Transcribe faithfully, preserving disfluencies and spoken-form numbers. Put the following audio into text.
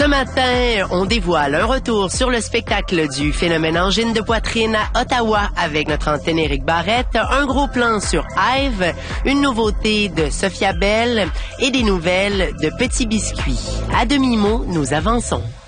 Ce matin, on dévoile un retour sur le spectacle du phénomène angine de poitrine à Ottawa avec notre antenne Éric Barrette, un gros plan sur Ive, une nouveauté de Sophia Bell et des nouvelles de Petit Biscuit. À demi-mot, nous avançons.